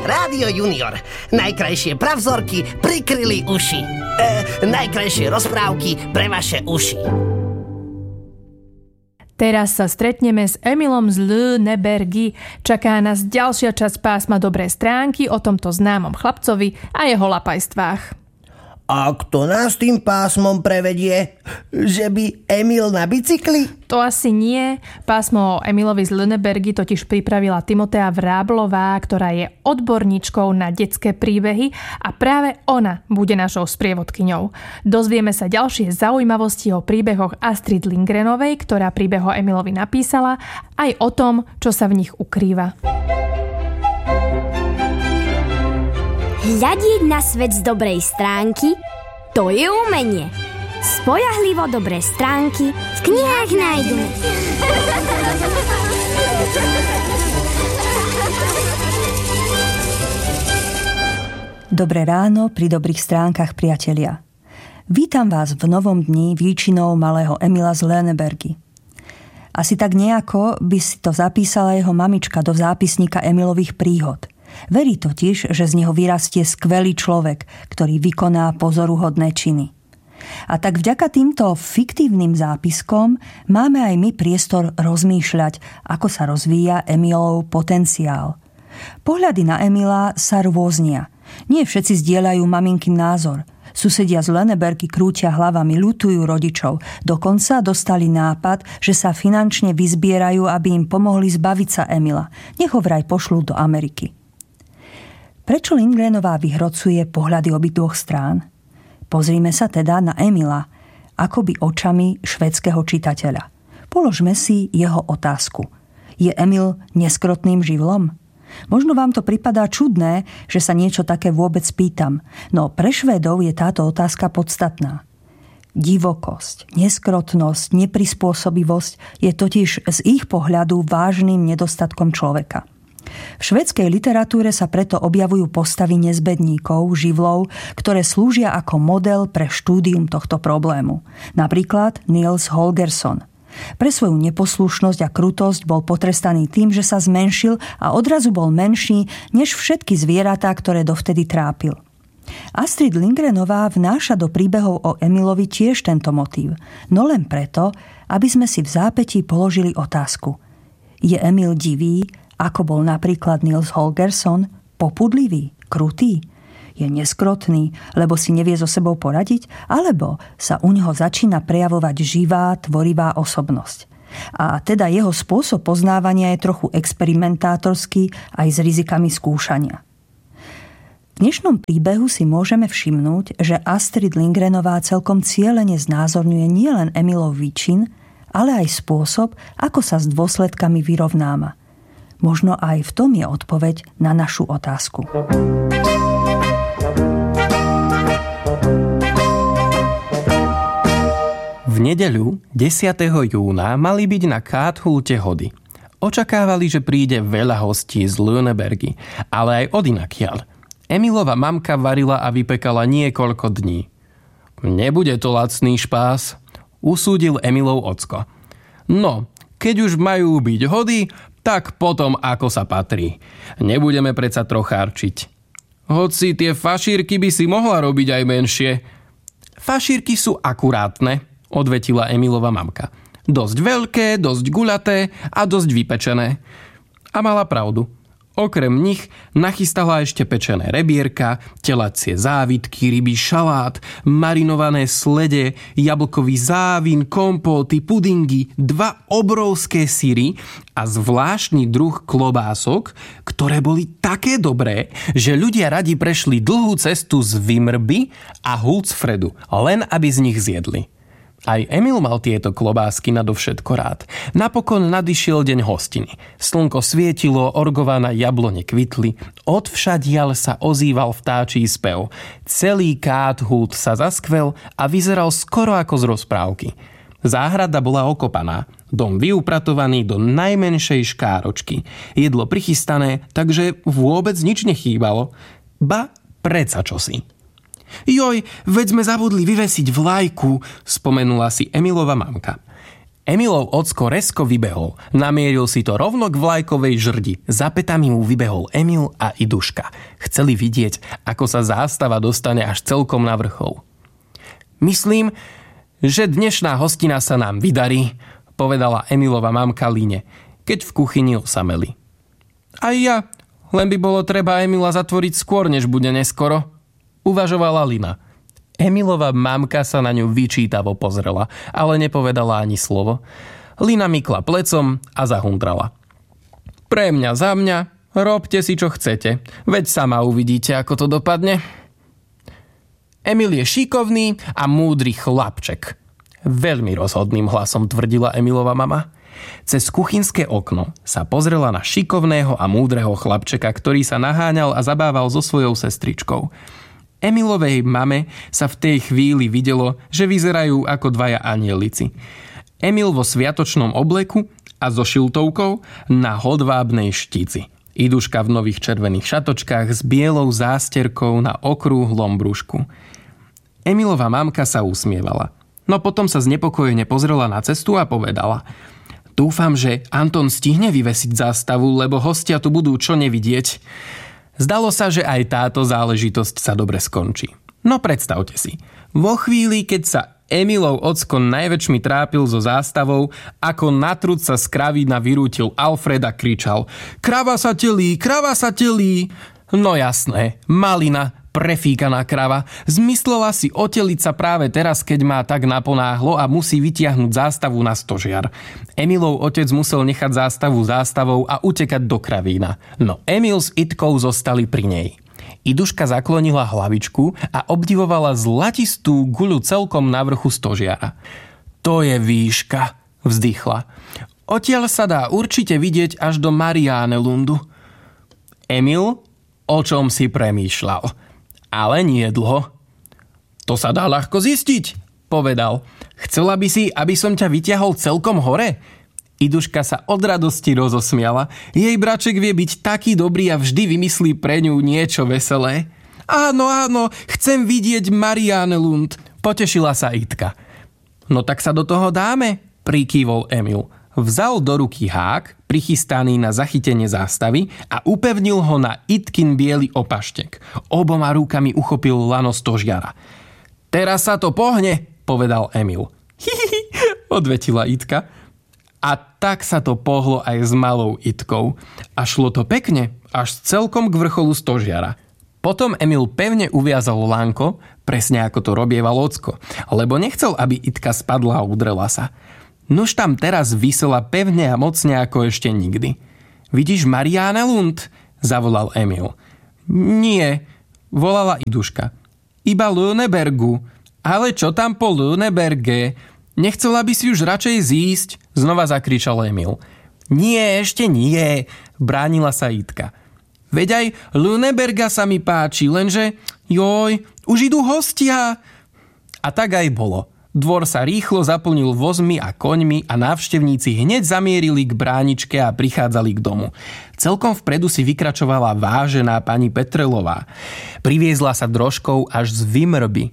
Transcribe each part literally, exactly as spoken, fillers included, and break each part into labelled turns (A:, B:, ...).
A: Rádio Junior. Najkrajšie pravzorky prikryli uši. E, najkrajšie rozprávky pre vaše uši.
B: Teraz sa stretneme s Emilom z Lönnebergy. Čaká nás ďalšia časť pásma Dobré stránky o tomto známom chlapcovi a jeho lapajstvách.
C: A kto nás tým pásmom prevedie? Že by Emil na bicykli?
B: To asi nie. Pásmo o Emilovi z Lönnebergy totiž pripravila Timotea Vráblová, ktorá je odborníčkou na detské príbehy a práve ona bude našou sprievodkyňou. Dozvieme sa ďalšie zaujímavosti o príbehoch Astrid Lindgrenovej, ktorá príbeh o Emilovi napísala, aj o tom, čo sa v nich ukrýva.
D: Hľadieť na svet z dobrej stránky, to je umenie. Spoľahlivo dobré stránky v knihách nájdeme.
E: Dobré ráno pri dobrých stránkach, priatelia. Vítam vás v novom dni výčinou malého Emila z Lönnebergy. Asi tak nejako by si to zapísala jeho mamička do zápisníka Emilových príhod. Verí totiž, že z neho vyrastie skvelý človek, ktorý vykoná pozoruhodné činy. A tak vďaka týmto fiktívnym zápiskom máme aj my priestor rozmýšľať, ako sa rozvíja Emilov potenciál. Pohľady na Emila sa rôznia. Nie všetci zdieľajú maminkin názor. Susedia z Lönnebergy krútia hlavami, ľutujú rodičov. Dokonca dostali nápad, že sa finančne vyzbierajú, aby im pomohli zbaviť sa Emila. Nech ho vraj pošlú do Ameriky. Prečo Lindgrenová vyhrocuje pohľady obidvoch strán? Pozrime sa teda na Emila, akoby očami švédskeho čitateľa. Položme si jeho otázku. Je Emil neskrotným živlom? Možno vám to pripadá čudné, že sa niečo také vôbec pýtam, no pre Švédov je táto otázka podstatná. Divokosť, neskrotnosť, neprispôsobivosť je totiž z ich pohľadu vážnym nedostatkom človeka. V švédskej literatúre sa preto objavujú postavy nezbedníkov, živlov, ktoré slúžia ako model pre štúdium tohto problému. Napríklad Niels Holgersson. Pre svoju neposlušnosť a krutosť bol potrestaný tým, že sa zmenšil a odrazu bol menší než všetky zvieratá, ktoré dovtedy trápil. Astrid Lindgrenová vnáša do príbehov o Emilovi tiež tento motív, no len preto, aby sme si v zápätí položili otázku. Je Emil divý, ako bol napríklad Niels Holgersson, popudlivý, krutý? Je neskrotný, lebo si nevie so sebou poradiť? Alebo sa u neho začína prejavovať živá, tvorivá osobnosť? A teda jeho spôsob poznávania je trochu experimentátorský aj s rizikami skúšania. V dnešnom príbehu si môžeme všimnúť, že Astrid Lindgrenová celkom cielene znázorňuje nielen Emilov výčin, ale aj spôsob, ako sa s dôsledkami vyrovnáva. Možno aj v tom je odpoveď na našu otázku.
F: V nedeľu desiateho júna mali byť na Kathulte hody. Očakávali, že príde veľa hostí z Lönnebergy, ale aj odinakiaľ. Emilova mamka varila a vypekala niekoľko dní. Nebude to lacný špás, usúdil Emilov ocko. No, keď už majú byť hody, tak potom ako sa patrí. Nebudeme predsa trochárčiť. Hoci tie fašírky by si mohla robiť aj menšie. Fašírky sú akurátne, odvetila Emilova mamka. Dosť veľké, dosť guľaté a dosť vypečené. A mala pravdu. Okrem nich nachystala ešte pečené rebierka, telacie závitky, rybí šalát, marinované slede, jablkový závin, kompóty, pudingy, dva obrovské syry a zvláštny druh klobások, ktoré boli také dobré, že ľudia radi prešli dlhú cestu z Vimrby a Hultsfredu, len aby z nich zjedli. Aj Emil mal tieto klobásky nadovšetko rád. Napokon nadišiel deň hostiny. Slnko svietilo, orgované jablone kvitli, odvšadiaľ sa ozýval vtáčí spev. Celý Kathult sa zaskvel a vyzeral skoro ako z rozprávky. Záhrada bola okopaná, dom vyupratovaný do najmenšej škáročky. Jedlo prichystané, takže vôbec nič nechýbalo. Ba, predsa čosi. Joj, veď sme zabudli vyvesiť vlajku, spomenula si Emilova mamka. Emilov ocko rezko vybehol. Namieril si to rovno k vlajkovej žrdi. Za pätami mu vybehol Emil a Iduška. Chceli vidieť, ako sa zástava dostane až celkom na vrchol. Myslím, že dnešná hostina sa nám vydarí, povedala Emilova mamka Line, keď v kuchyni osameli. Aj ja, len by bolo treba Emila zatvoriť skôr, než bude neskoro, uvažovala Lina. Emilova mamka sa na ňu vyčítavo pozrela, ale nepovedala ani slovo. Lina mykla plecom a zahundrala. Pre mňa za mňa, robte si čo chcete, veď sama uvidíte, ako to dopadne. Emil je šikovný a múdry chlapček. Veľmi rozhodným hlasom tvrdila Emilova mama. Cez kuchynské okno sa pozrela na šikovného a múdreho chlapčeka, ktorý sa naháňal a zabával so svojou sestričkou. Emilovej mame sa v tej chvíli videlo, že vyzerajú ako dvaja anielici. Emil vo sviatočnom obleku a so šiltovkou na hodvábnej štici. Iduška v nových červených šatočkách s bielou zásterkou na okrúhlom brúšku. Emilova mamka sa usmievala, no potom sa znepokojene pozrela na cestu a povedala: Dúfam, že Anton stihne vyvesiť zástavu, lebo hostia tu budú čo nevidieť. Zdalo sa, že aj táto záležitosť sa dobre skončí. No predstavte si, vo chvíli, keď sa Emilov ocko najväčšmi trápil so zástavou, ako na trúd sa z kravína vyrútil Alfred a kričal: Krava sa telí, krava sa telí! No jasné, malina, prefíkaná krava, zmyslela si oteliť sa práve teraz, keď má tak naponáhlo a musí vytiahnuť zástavu na stožiar. Emilov otec musel nechať zástavu zástavou a utekať do kravína. No Emil s Itkou zostali pri nej. Iduška zaklonila hlavičku a obdivovala zlatistú guľu celkom na vrchu stožiara. To je výška, vzdychla. Odtiaľ sa dá určite vidieť až do Mariánelundu. Emil o čom si premýšľal. Ale nie dlho. To sa dá ľahko zistiť, povedal. Chcela by si, aby som ťa vyťahol celkom hore? Iduška sa od radosti rozosmiala. Jej braček vie byť taký dobrý a vždy vymyslí pre ňu niečo veselé. Áno, áno, chcem vidieť Mariánelund, potešila sa Itka. No tak sa do toho dáme, prikývol Emil. Vzal do ruky hák, prichystaný na zachytenie zástavy a upevnil ho na Itkin biely opaštek. Oboma rukami uchopil lano stožiara. Teraz sa to pohne, povedal Emil. Hihihi, odvetila Itka. A tak sa to pohlo aj s malou Itkou. A šlo to pekne, až celkom k vrcholu stožiara. Potom Emil pevne uviazal lánko, presne ako to robieval ocko, lebo nechcel, aby Itka spadla a udrela sa. Nuž tam teraz visela pevne a mocne ako ešte nikdy. Vidíš Mariánelund? Zavolal Emil. Nie, volala Iduška. Iba Lünebergu. Ale čo tam po Lüneberge? Nechcela by si už radšej zísť? Znova zakričal Emil. Nie, ešte nie, bránila sa Itka. Veď aj Lüneberga sa mi páči, lenže joj, už idú hostia. A tak aj bolo. Dvor sa rýchlo zaplnil vozmi a koňmi a návštevníci hneď zamierili k bráničke a prichádzali k domu. Celkom vpredu si vykračovala vážená pani Petrelová. Priviezla sa drožkou až z Vymrby.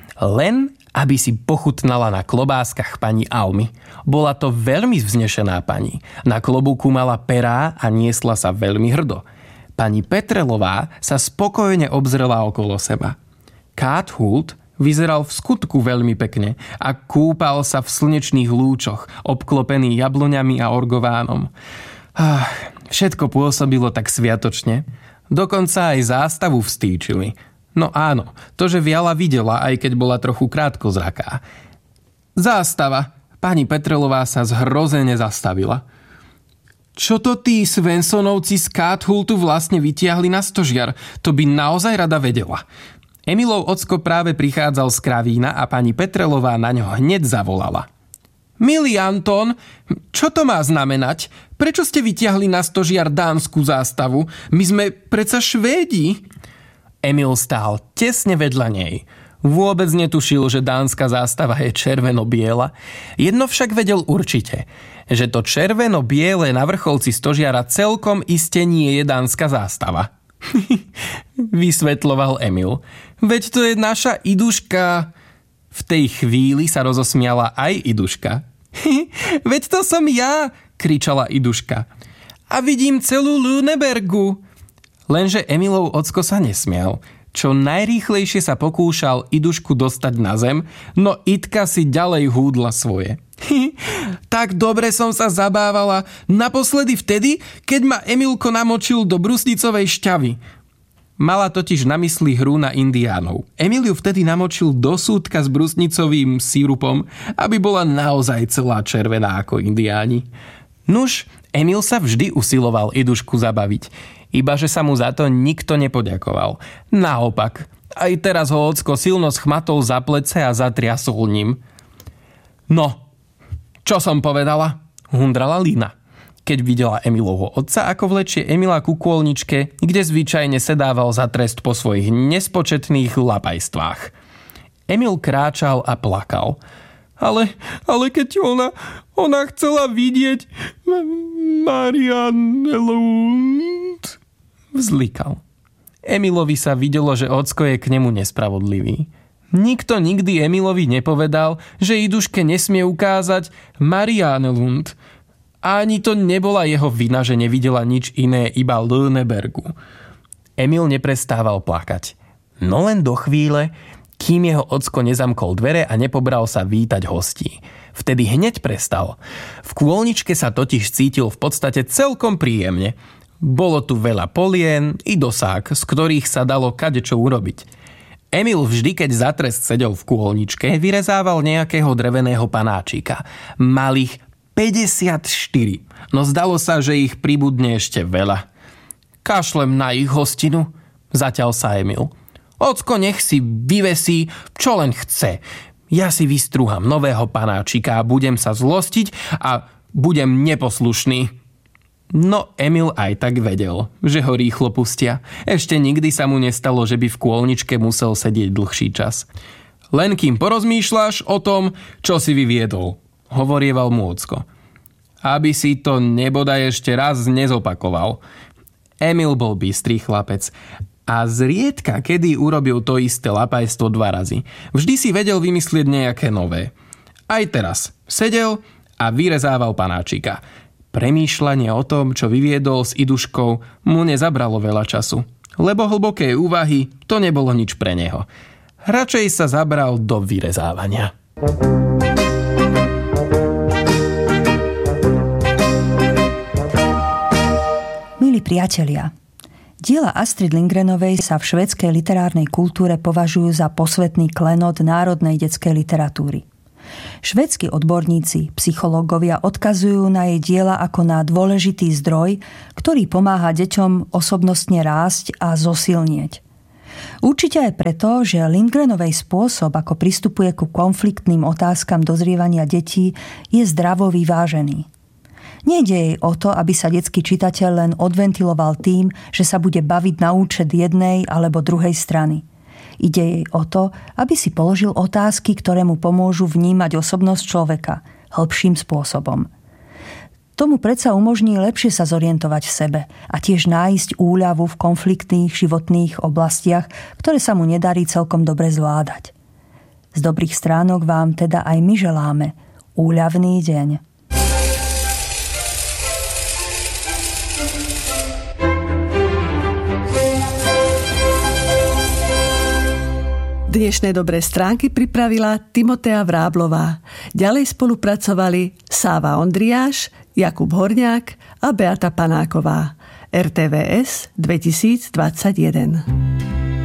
F: Len aby si pochutnala na klobáskach pani Almy. Bola to veľmi vznešená pani. Na klobúku mala perá a niesla sa veľmi hrdo. Pani Petrelová sa spokojne obzrela okolo seba. Kathult vyzeral v skutku veľmi pekne a kúpal sa v slnečných lúčoch, obklopený jabloňami a orgovánom. Ah, všetko pôsobilo tak sviatočne. Dokonca aj zástavu vstýčili. No áno, to, že Viala videla, aj keď bola trochu krátkozraká. Zástava. Pani Petrelová sa zhrozene zastavila. Čo to tí Svensonovci z Kathultu vlastne vytiahli na stožiar? To by naozaj rada vedela. Emilov ocko práve prichádzal z kravína a pani Petrelová na ňo hneď zavolala. Milý Anton, čo to má znamenať? Prečo ste vytiahli na stožiar dánsku zástavu? My sme predsa Švédi. Emil stál tesne vedľa nej. Vôbec netušil, že dánska zástava je červeno-biela. Jedno však vedel určite, že to červeno-biele na vrcholci stožiara celkom iste nie je dánska zástava. Vysvetloval Emil. Veď to je naša Iduška. V tej chvíli sa rozosmiala aj Iduška. Veď to som ja, kričala Iduška. A vidím celú Lünebergu. Lenže Emilov ocko sa nesmial. Čo najrýchlejšie sa pokúšal Idušku dostať na zem, no Itka si ďalej húdla svoje. Tak dobre som sa zabávala, naposledy vtedy, keď ma Emilko namočil do brusnicovej šťavy. Mala totiž na mysli hru na indiánov. Emil ju vtedy namočil do súdka s brusnicovým sírupom, aby bola naozaj celá červená ako indiáni. Nuž, Emil sa vždy usiloval Idušku zabaviť. Ibaže sa mu za to nikto nepoďakoval. Naopak, aj teraz ho ocko silno schmatol za plece a zatriasol ním. No, čo som povedala? Hundrala Lina, keď videla Emilovho otca, ako vlečie Emila ku kôlničke, kde zvyčajne sedával za trest po svojich nespočetných lapajstvách. Emil kráčal a plakal. Ale, ale keď ona, ona chcela vidieť Marianne Lund, vzlikal. Emilovi sa videlo, že ocko je k nemu nespravodlivý. Nikto nikdy Emilovi nepovedal, že Iduške nesmie ukázať Marianne Lund. A ani to nebola jeho vina, že nevidela nič iné, iba Lünebergu. Emil neprestával plakať. No len do chvíle, kým jeho ocko nezamkol dvere a nepobral sa vítať hostí. Vtedy hneď prestal. V kôlničke sa totiž cítil v podstate celkom príjemne. Bolo tu veľa polien i dosák, z ktorých sa dalo kadečo urobiť. Emil vždy, keď za trest sedel v kôlničke, vyrezával nejakého dreveného panáčika. Malých päťdesiatštyri, no zdalo sa, že ich pribudne ešte veľa. Kašlem na ich hostinu, zaťal sa Emil. Ocko nech si vyvesí, čo len chce. Ja si vystrúham nového panáčika a budem sa zlostiť a budem neposlušný. No Emil aj tak vedel, že ho rýchlo pustia. Ešte nikdy sa mu nestalo, že by v kôlničke musel sedieť dlhší čas. Len kým porozmýšľaš o tom, čo si vyviedol, hovorieval mu ocko. Aby si to nebodaj ešte raz nezopakoval. Emil bol bystrý chlapec a zriedka kedy urobil to isté lapajstvo dva razy. Vždy si vedel vymyslieť nejaké nové. Aj teraz sedel a vyrezával panáčika. Premýšľanie o tom, čo vyviedol s Iduškou, mu nezabralo veľa času. Lebo hlboké úvahy, to nebolo nič pre neho. Radšej sa zabral do vyrezávania.
E: Milí priatelia, diela Astrid Lindgrenovej sa v švédskej literárnej kultúre považujú za posvätný klenot národnej detskej literatúry. Švédski odborníci, psychológovia odkazujú na jej diela ako na dôležitý zdroj, ktorý pomáha deťom osobnostne rásť a zosilnieť. Určite aj preto, že Lindgrenovej spôsob, ako pristupuje ku konfliktným otázkam dozrievania detí, je zdravo vyvážený. Nejde jej o to, aby sa detský čitateľ len odventiloval tým, že sa bude baviť na účet jednej alebo druhej strany. Ide jej o to, aby si položil otázky, ktoré mu pomôžu vnímať osobnosť človeka hĺbším spôsobom. Tomu predsa umožní lepšie sa zorientovať v sebe a tiež nájsť úľavu v konfliktných životných oblastiach, ktoré sa mu nedarí celkom dobre zvládať. Z dobrých stránok vám teda aj my želáme úľavný deň.
G: Dnešné dobré stránky pripravila Timotea Vráblová. Ďalej spolupracovali Sáva Ondriáš, Jakub Horňák a Beata Panáková. er té vé es dvetisícdvadsaťjeden.